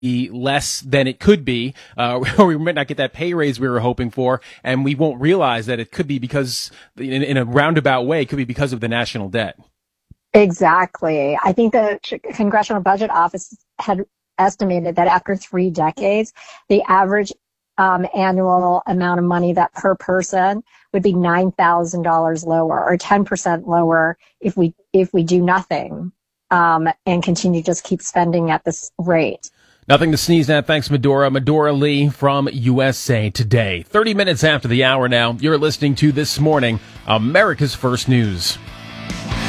less than it could be, or we might not get that pay raise we were hoping for, and we won't realize that it could be because, in a roundabout way, it could be because of the national debt. Exactly. I think the Congressional Budget Office had estimated that after 3 decades, the average annual amount of money that per person would be $9,000 lower, or 10% lower if we do nothing and continue to just keep spending at this rate. Nothing to sneeze at. Thanks, Medora. Medora Lee from USA Today. 30 minutes after the hour now, you're listening to This Morning, America's First News.